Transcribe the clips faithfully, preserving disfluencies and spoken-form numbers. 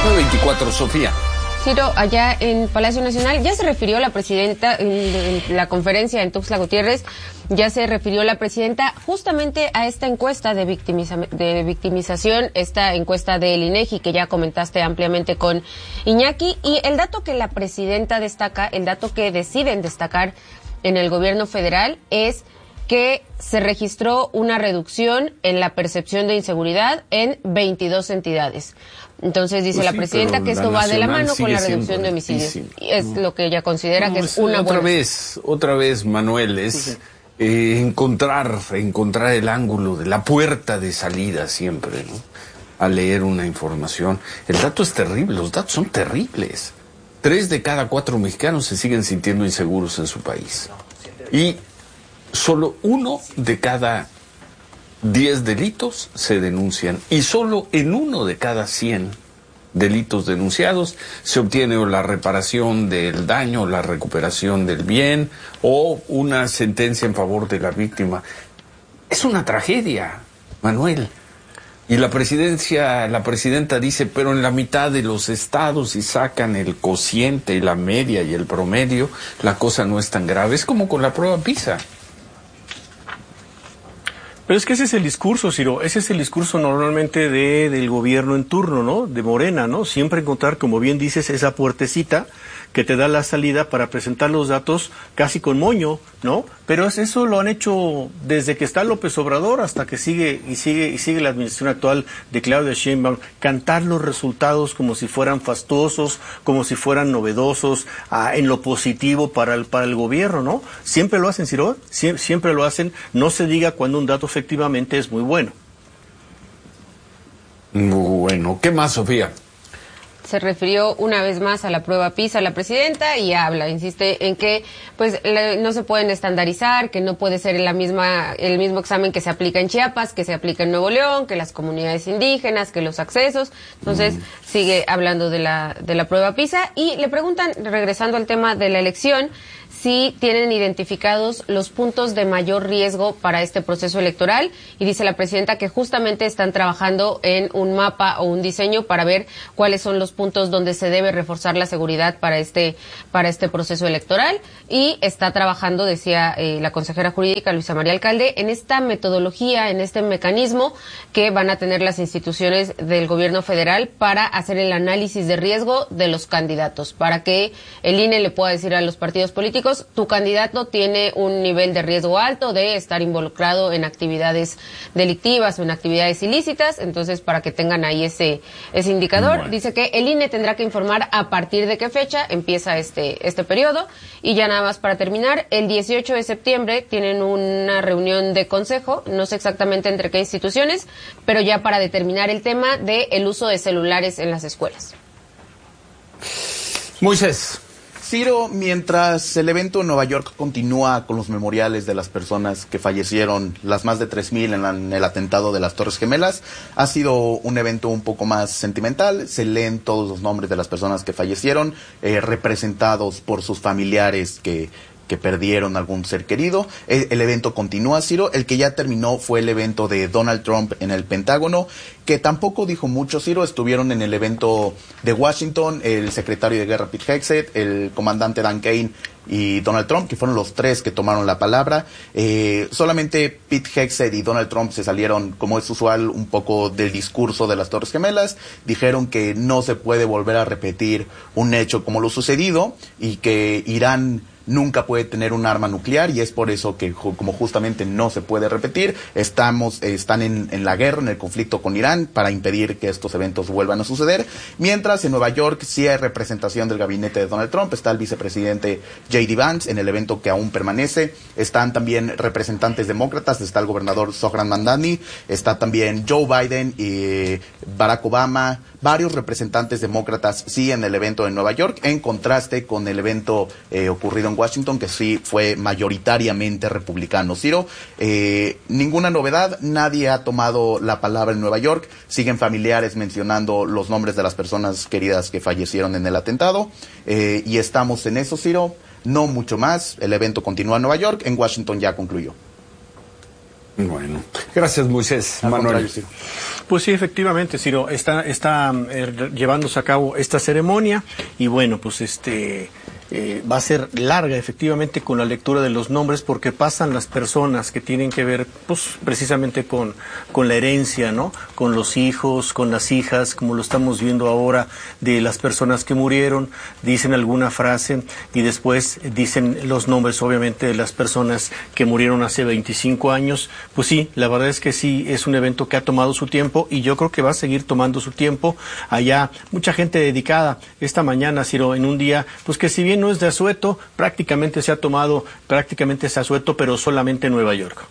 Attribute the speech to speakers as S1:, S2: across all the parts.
S1: nueve veinticuatro, Sofía.
S2: Ciro, allá en Palacio Nacional, ya se refirió la presidenta en, en la conferencia en Tuxtla Gutiérrez, ya se refirió la presidenta justamente a esta encuesta de, victimiza, de victimización, esta encuesta del INEGI que ya comentaste ampliamente con Iñaki, y el dato que la presidenta destaca, el dato que deciden destacar en el gobierno federal es que se registró una reducción en la percepción de inseguridad en veintidós entidades. Entonces dice pues sí, la presidenta que esto va de la mano con la reducción de homicidios. Es no. lo que ella considera no, que es una
S1: otra
S2: buena...
S1: vez, otra vez, Manuel, es sí. eh, encontrar, encontrar el ángulo de la puerta de salida siempre, ¿no? A leer una información. El dato es terrible, los datos son terribles. Tres de cada cuatro mexicanos se siguen sintiendo inseguros en su país. Y solo uno de cada diez delitos se denuncian y solo en uno de cada cien delitos denunciados se obtiene o la reparación del daño, o la recuperación del bien o una sentencia en favor de la víctima. Es una tragedia, Manuel. Y la presidencia, la presidenta dice, pero en la mitad de los estados, si sacan el cociente y la media y el promedio, la cosa no es tan grave. Es como con la prueba PISA.
S3: Pero es que ese es el discurso, Ciro, ese es el discurso normalmente de del gobierno en turno, ¿no? De Morena, ¿no? Siempre encontrar, como bien dices, esa puertecita que te da la salida para presentar los datos casi con moño, ¿no? Pero eso lo han hecho desde que está López Obrador hasta que sigue y sigue y sigue la administración actual de Claudia Sheinbaum, cantar los resultados como si fueran fastuosos, como si fueran novedosos, ah, en lo positivo para el para el gobierno, ¿no? Siempre lo hacen, Ciro, Sie siempre lo hacen, no se diga cuando un dato efectivamente es muy bueno.
S1: Bueno, ¿qué más, Sofía?
S2: Se refirió una vez más a la prueba PISA la presidenta y habla, insiste en que pues le, no se pueden estandarizar, que no puede ser la misma el mismo examen que se aplica en Chiapas, que se aplica en Nuevo León, que las comunidades indígenas, que los accesos. Entonces, mm. sigue hablando de la de la prueba PISA y le preguntan, regresando al tema de la elección, si tienen identificados los puntos de mayor riesgo para este proceso electoral, y dice la presidenta que justamente están trabajando en un mapa o un diseño para ver cuáles son los puntos donde se debe reforzar la seguridad para este para este proceso electoral, y está trabajando, decía eh, la consejera jurídica Luisa María Alcalde, en esta metodología, en este mecanismo que van a tener las instituciones del gobierno federal para hacer el análisis de riesgo de los candidatos, para que el I N E le pueda decir a los partidos políticos: tu candidato tiene un nivel de riesgo alto de estar involucrado en actividades delictivas o en actividades ilícitas. Entonces, para que tengan ahí ese ese indicador, bueno. Dice que el I N E tendrá que informar a partir de qué fecha empieza este este periodo. Y ya nada más para terminar, el dieciocho de septiembre tienen una reunión de consejo, no sé exactamente entre qué instituciones, pero ya para determinar el tema de el uso de celulares en las escuelas.
S1: Moisés.
S4: Ciro, mientras el evento en Nueva York continúa con los memoriales de las personas que fallecieron, las más de tres mil en, en el atentado de las Torres Gemelas, ha sido un evento un poco más sentimental. Se leen todos los nombres de las personas que fallecieron, eh, representados por sus familiares que... que perdieron algún ser querido. El, el evento continúa, Ciro. El que ya terminó fue el evento de Donald Trump en el Pentágono, que tampoco dijo mucho, Ciro. Estuvieron en el evento de Washington el secretario de Guerra Pete Hegseth, el comandante Dan Kane y Donald Trump, que fueron los tres que tomaron la palabra. Eh, solamente Pete Hegseth y Donald Trump se salieron, como es usual, un poco del discurso de las Torres Gemelas. Dijeron que no se puede volver a repetir un hecho como lo sucedido y que Irán nunca puede tener un arma nuclear, y es por eso que, como justamente no se puede repetir, estamos eh, están en, en la guerra, en el conflicto con Irán, para impedir que estos eventos vuelvan a suceder. Mientras en Nueva York sí hay representación del gabinete de Donald Trump. Está el vicepresidente J D Vance en el evento que aún permanece. Están también representantes demócratas, está el gobernador Zohran Mamdani, está también Joe Biden y Barack Obama, varios representantes demócratas sí en el evento en Nueva York, en contraste con el evento eh, ocurrido en Washington, que sí fue mayoritariamente republicano. Ciro, eh, ninguna novedad, nadie ha tomado la palabra en Nueva York, siguen familiares mencionando los nombres de las personas queridas que fallecieron en el atentado, eh, y estamos en eso, Ciro, no mucho más. El evento continúa en Nueva York, en Washington ya concluyó.
S1: Bueno, gracias Moisés. Manuel.
S3: Pues sí, efectivamente, Ciro, está, está eh, llevándose a cabo esta ceremonia y bueno, pues este... Eh, va a ser larga efectivamente con la lectura de los nombres porque pasan las personas que tienen que ver pues precisamente con, con la herencia, ¿no? Con los hijos, con las hijas, como lo estamos viendo ahora de las personas que murieron, dicen alguna frase y después dicen los nombres obviamente de las personas que murieron hace veinticinco años. Pues sí, la verdad es que sí, es un evento que ha tomado su tiempo y yo creo que va a seguir tomando su tiempo. Allá mucha gente dedicada esta mañana, Ciro, en un día, pues que si bien no es de asueto, prácticamente se ha tomado, prácticamente es asueto, pero solamente en Nueva York.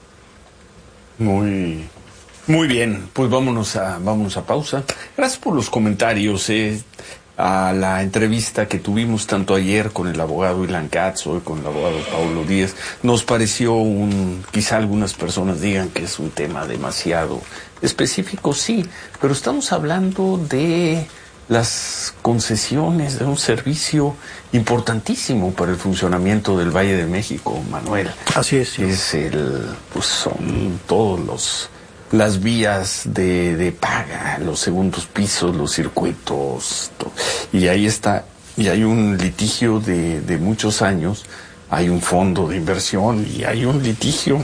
S1: Muy, muy bien, pues vámonos a, vámonos a pausa. Gracias por los comentarios, eh, a la entrevista que tuvimos tanto ayer con el abogado Ilan Katz, hoy con el abogado Paulo Díez. Nos pareció un, quizá algunas personas digan que es un tema demasiado específico, sí, pero estamos hablando de las concesiones de un servicio importantísimo para el funcionamiento del Valle de México, Manuel.
S3: Así es. Sí.
S1: Es el, pues son todos los, las vías de, de paga, los segundos pisos, los circuitos, todo. Y ahí está, y hay un litigio de, de muchos años, hay un fondo de inversión y hay un litigio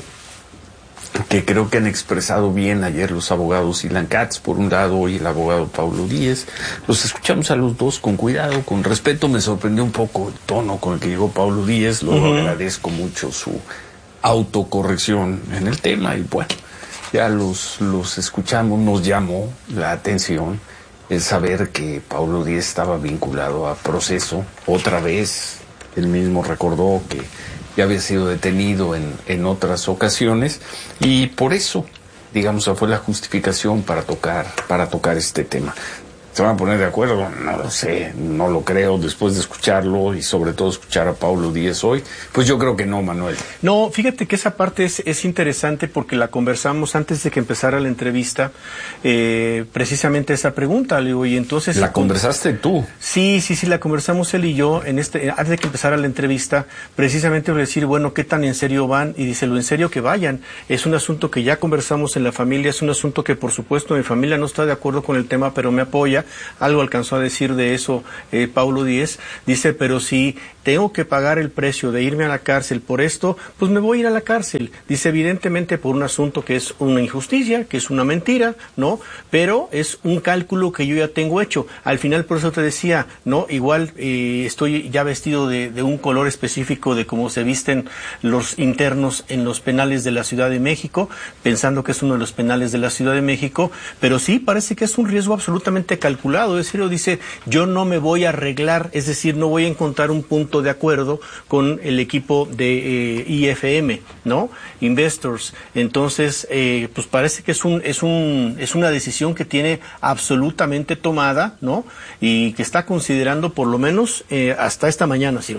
S1: que creo que han expresado bien ayer los abogados Ilan Katz, por un lado, y el abogado Paulo Díez. Los escuchamos a los dos con cuidado, con respeto. Me sorprendió un poco el tono con el que llegó Paulo Díez. Luego uh-huh. agradezco mucho su autocorrección en el tema. Y bueno, ya los, los escuchamos. Nos llamó la atención el saber que Paulo Díez estaba vinculado a proceso. Otra vez, él mismo recordó que ya había sido detenido en, en otras ocasiones y por eso, digamos, fue la justificación para tocar, para tocar este tema. ¿Se van a poner de acuerdo? No lo sé, no lo creo, después de escucharlo y sobre todo escuchar a Paulo Díez hoy, pues yo creo que no, Manuel.
S3: No, fíjate que esa parte es, es interesante porque la conversamos antes de que empezara la entrevista, eh, precisamente esa pregunta, le digo, y entonces...
S1: ¿La conversaste tú?
S3: Sí, sí, sí, la conversamos él y yo en este, antes de que empezara la entrevista, precisamente para decir, bueno, ¿qué tan en serio van? Y dice, lo en serio que vayan, es un asunto que ya conversamos en la familia, es un asunto que por supuesto mi familia no está de acuerdo con el tema, pero me apoya. Algo alcanzó a decir de eso eh, Paulo Díez, dice, pero si tengo que pagar el precio de irme a la cárcel por esto, pues me voy a ir a la cárcel. Dice, evidentemente por un asunto que es una injusticia, que es una mentira, ¿no? Pero es un cálculo que yo ya tengo hecho. Al final, por eso te decía, ¿no? Igual eh, estoy ya vestido de, de un color específico de cómo se visten los internos en los penales de la Ciudad de México, pensando que es uno de los penales de la Ciudad de México, pero sí parece que es un riesgo absolutamente calculado. Es decir, dice, yo no me voy a arreglar, es decir, no voy a encontrar un punto de acuerdo con el equipo de eh, I F M, ¿no? Investors. Entonces, eh, pues parece que es un es un es una decisión que tiene absolutamente tomada, ¿no? Y que está considerando por lo menos eh, hasta esta mañana, Ciro.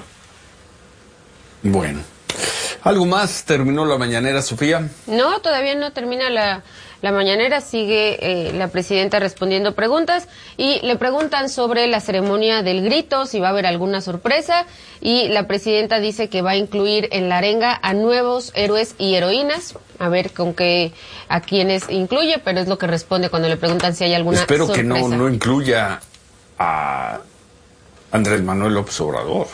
S1: Bueno. ¿Algo más? ¿Terminó la mañanera, Sofía?
S2: No, todavía no termina la, la mañanera. Sigue eh, la presidenta respondiendo preguntas y le preguntan sobre la ceremonia del grito, si va a haber alguna sorpresa. Y la presidenta dice que va a incluir en la arenga a nuevos héroes y heroínas. A ver con qué, a quiénes incluye, pero es lo que responde cuando le preguntan si hay alguna
S1: Espero
S2: sorpresa.
S1: Espero que no, no incluya a Andrés Manuel López Obrador.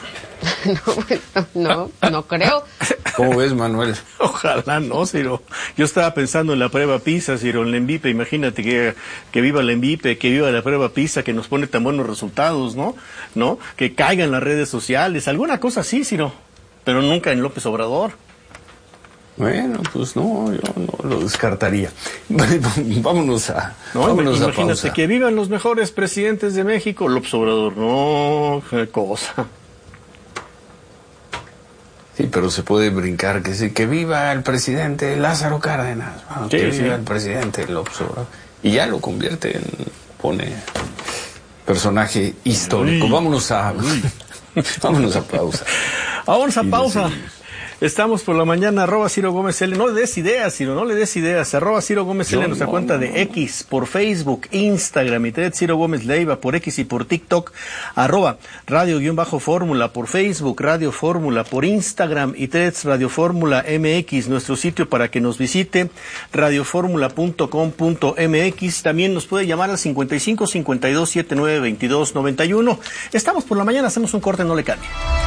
S2: no, no, no creo.
S1: ¿Cómo ves, Manuel?
S3: Ojalá no, Ciro. Yo estaba pensando en la prueba PISA, Ciro, en la ENVIPE. Imagínate que, que viva la ENVIPE, que viva la prueba PISA, que nos pone tan buenos resultados, ¿no? ¿No? Que caigan las redes sociales, alguna cosa así, Ciro. Pero nunca en López Obrador.
S1: Bueno, pues no, yo no lo descartaría. Vámonos a,
S3: no,
S1: vámonos
S3: imagínate
S1: a pausa.
S3: Que vivan los mejores presidentes de México, López Obrador. No, qué cosa.
S1: Sí, pero se puede brincar que sí, que viva el presidente Lázaro Cárdenas, bueno, sí, que viva sí. el presidente López Obrador. Y ya lo convierte en, pone personaje histórico. Uy. Vámonos a, vámonos a pausa.
S3: Vámonos a pausa. Estamos por la mañana, arroba Ciro Gómez L. No le des ideas, Ciro, no le des ideas. Arroba Ciro Gómez L, nuestra no, cuenta no, de no. X, por Facebook, Instagram, y Ted Ciro Gómez Leiva, por X y por TikTok. Arroba Radio-Fórmula, por Facebook, Radio Fórmula, por Instagram, y Ted Radio Fórmula M X, nuestro sitio para que nos visite, radioformula punto com punto m x. También nos puede llamar al cincuenta y cinco, cincuenta y dos, setenta y nueve, veintidós, noventa y uno. Estamos por la mañana, hacemos un corte, no le cambie.